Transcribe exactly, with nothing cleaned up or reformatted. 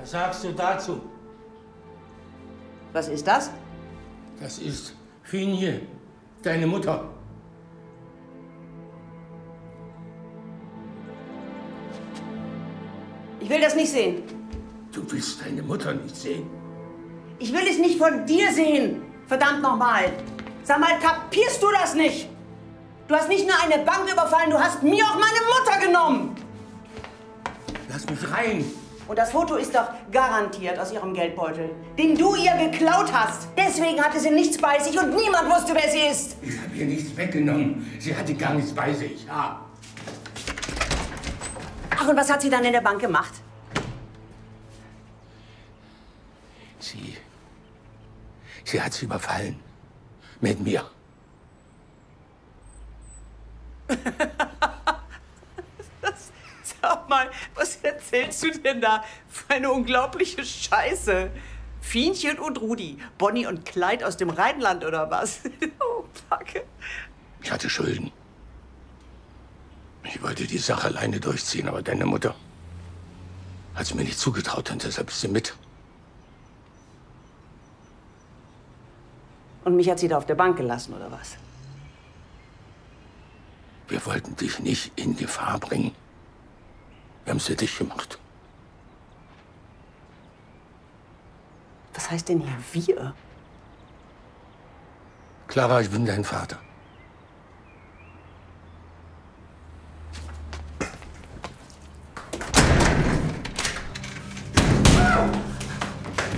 Was sagst du dazu? Was ist das? Das ist Finje, deine Mutter. Ich will das nicht sehen. Du willst deine Mutter nicht sehen? Ich will es nicht von dir sehen. Verdammt nochmal. Sag mal, kapierst du das nicht? Du hast nicht nur eine Bank überfallen, du hast mir auch meine Mutter genommen. Lass mich rein. Und das Foto ist doch garantiert aus ihrem Geldbeutel, den du ihr geklaut hast. Deswegen hatte sie nichts bei sich und niemand wusste, wer sie ist. Ich habe ihr nichts weggenommen. Sie hatte gar nichts bei sich. Ja. Ach, und was hat sie dann in der Bank gemacht? Sie... Sie hat sie überfallen. Mit mir. Das, sag mal, was erzählst du denn da für eine unglaubliche Scheiße? Fienchen und Rudi, Bonnie und Clyde aus dem Rheinland oder was? Oh, Packe. Ich hatte Schulden. Ich wollte die Sache alleine durchziehen, aber deine Mutter hat es mir nicht zugetraut und deshalb ist sie mit. Und mich hat sie da auf der Bank gelassen, oder was? Wir wollten dich nicht in Gefahr bringen. Wir haben es für dich gemacht. Was heißt denn hier wir? Clara, ich bin dein Vater.